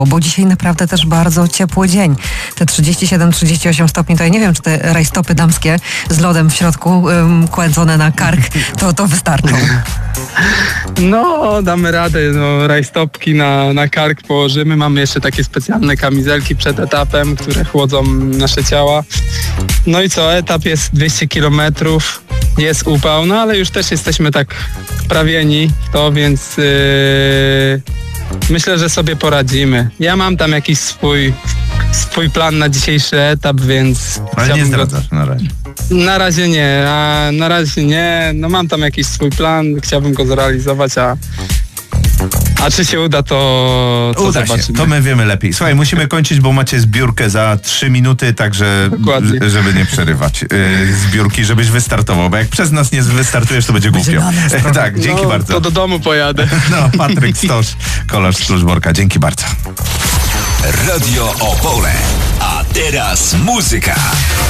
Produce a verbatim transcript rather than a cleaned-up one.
Bo dzisiaj naprawdę też bardzo ciepły dzień. Te trzydzieści siedem trzydzieści osiem stopni, to ja nie wiem, czy te rajstopy damskie z lodem w środku um, kładzone na kark, to, to wystarczą. No, damy radę. No, rajstopki na, na kark położymy. Mamy jeszcze takie specjalne kamizelki przed etapem, które chłodzą nasze ciała. No i co, etap jest dwieście kilometrów, jest upał, no ale już też jesteśmy tak wprawieni w to, więc yy, myślę, że sobie poradzimy. Ja mam tam jakiś swój, swój plan na dzisiejszy etap, więc... Ale nie zdradzasz go... na razie. Na razie nie, a na razie nie. No mam tam jakiś swój plan, chciałbym go zrealizować, a, a czy się uda, to, to uda zobaczymy. Się, to my wiemy lepiej. Słuchaj, musimy kończyć, bo macie zbiórkę za trzy minuty, także Dokładnie. żeby nie przerywać yy, zbiórki, żebyś wystartował, bo jak przez nas nie wystartujesz, to będzie głupio. Tak, dzięki no, bardzo. To do domu pojadę. No, Patryk Stosz, kolarz z Kluczborka. Dzięki bardzo. Radio Opole. A teraz muzyka.